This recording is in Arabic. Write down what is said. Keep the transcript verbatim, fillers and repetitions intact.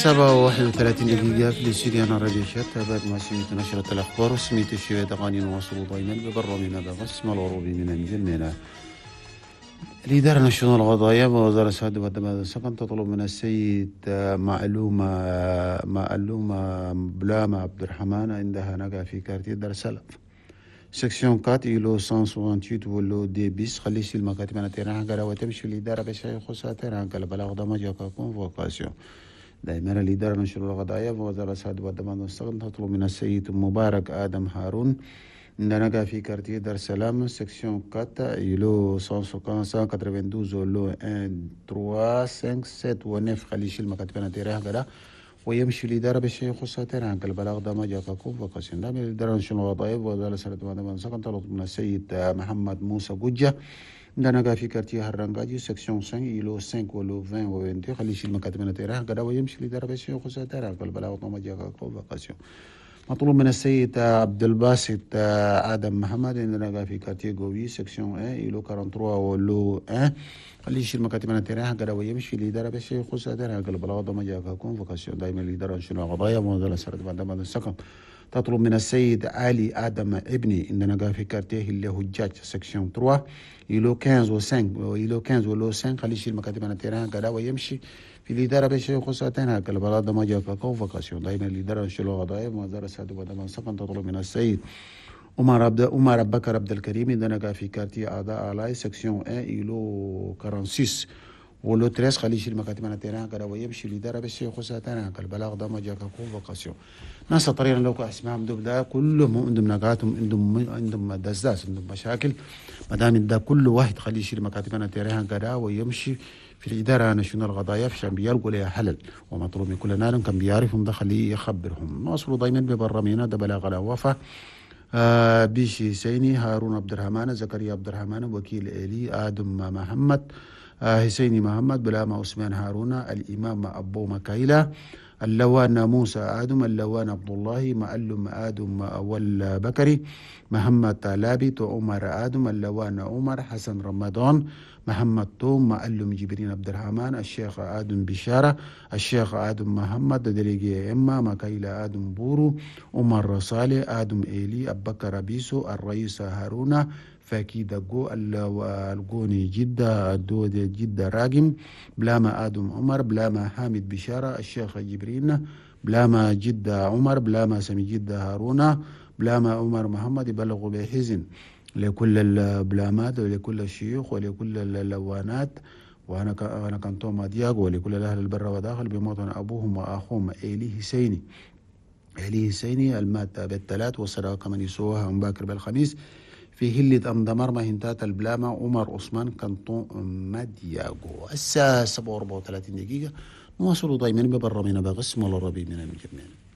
سبعة وواحد وثلاثين دقيقة في الاستديو أنا راديو شات. بعد ما سميت نشرة الأخبار وسميت الشيء قوانين وصلوا ضيما ببر من بغس ما الغروب من الجنة. الإدارة الناشونال القضائية ووزارة السعادة والضمان السكن تطلب من السيد معلومة معلومة بلامة عبد الرحمن عندها نقع في كارتي دار السلام سكسيون كات إلو مية وثمانية وثمانين ولو دي بيس خليش المكاتب أنا تيران قال وتمشي الإدارة بشيء خصها تيران قال بلاغ ضمج كونفوكاسيون. دائما الإدارة الناشونال القضائية ووزارة السعادة والضمان السكن تطلب من السيد مبارك آدم هارون عندنا في كارتيه دار السلام سكسيون كاتا يلو مية وخمسة ولو واحد ثلاثة خمسة سبعة ونف خليش المكاتب تيراه قلا ويمشي الإدارة بالشيء يخصها تيران كالبلاغ دام جاك كونفوكاسيون. دام الإدارة الناشونال القضائية ووزارة السعادة والضمان السكن تطلب من السيد محمد موسى جوجة عندنا في كارتيه هرانجاجي سكسيون خمسة يلو خمسة ولو عشرين وعشرين خليش المكاتب تيراه قلا ويمشي الإدارة بالشيء يخصها تيران كالبلاغ دام جاك كونفوكاسيون. مطلوب من السيد عبد الباسط آدم محمد عندنا في كارتيه جوي سكسيون ايه يلو ثلاثة وأربعين ولو واحد خليش المكاتب نتيرها قال ويمشي الإدارة بشيء يخص تيرها قال بلا وضع ما جاء كونفوكاسيون. دائما الإدارة الناشونال القضائية ووزارة السعادة والضمان السكن تطلب من السيد علي آدم ابني عندنا في كارتيه اللي هو جاج سكسيون ثلاثة يلو خمسة و5 يلو خمسة ولو خمسة خليش المكاتب نتيرها قال ويمشي في الإدارة بشيء يخص تيرها قال بلا وضع ما جاء كونفوكاسيون. دائما الإدارة الناشونال القضائية ووزارة السعادة والضمان السكن تطلب من السيد عمر عبد عمر بكر عبد الكريم عندنا في كارتيه أعضاء آلاي سكسيون واحد يلو ستة وأربعين ولو ثلاثة خليش المكاتب نتيرها قال ويمشي الإدارة بشيء يخص تيرها قال بلاغ ضم جاك كونفوكاسيون. ناس طريقا لو اسمهم دوبدا كلهم عندهم نقاطهم عندهم عندهم دزداس عندهم مشاكل ما دام ده كل واحد خليش المكاتب نتيرها قال ويمشي في الإدارة الناشونال القضائية عشان بيلقوا لها حلل ومطلوب من كل نال كان بيعرفهم ده خليه يخبرهم. نوصلوا دايما ببرمينا ده بلاغ الوفاة آه بيشي سيني هارون عبد الرحمن زكريا عبد الرحمن وكيل إلي آدم محمد آه حسيني محمد بلامة عثمان هارون الإمام أبو مكايلة اللوان موسى آدم اللوان عبد الله معلم آدم أول بكري محمد لابت عمر آدم اللوان عمر حسن رمضان محمد توم معلم جبرين عبد الرحمن الشيخ آدم بشارة الشيخ آدم محمد دليجي إما مكايلة آدم بورو عمر صالح آدم إيلي أبكر بيسو الرئيس هارون فاكي دقو القوني جدة الدود جدة راقم بلاما آدم عمر بلاما حامد بشارة الشيخ جبرين بلاما جدة عمر بلاما سمي جدة هارون بلاما عمر محمد يبلغوا بحزن لكل البلامات ولكل الشيوخ ولكل اللوانات وانا انا كنتوما دياغو ولكل اهل البر وداخل بموطن ابوهم واخوهم إيلي حسيني إيلي حسيني المات بالثلاث وصل كمان يسوها مباكر بالخميس في هلة أم دمر ما هنتات البلامة عمر عثمان كنتو مدياغو. الساعة سبعة وأربعين دقيقة نواصل دائما ببر من بغس مولا ربي من الجميع.